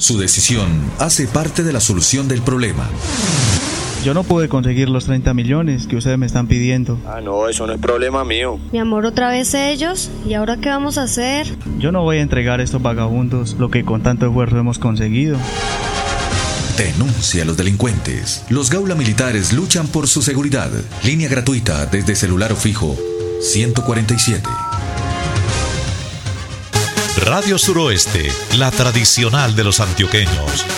Su decisión hace parte de la solución del problema. Yo no pude conseguir los 30 millones que ustedes me están pidiendo. No, eso no es problema mío. Mi amor, otra vez ellos. ¿Y ahora qué vamos a hacer? Yo no voy a entregar a estos vagabundos lo que con tanto esfuerzo hemos conseguido. Denuncia a los delincuentes. Los Gaula Militares luchan por su seguridad. Línea gratuita desde celular o fijo 147. Radio Suroeste, la tradicional de los antioqueños.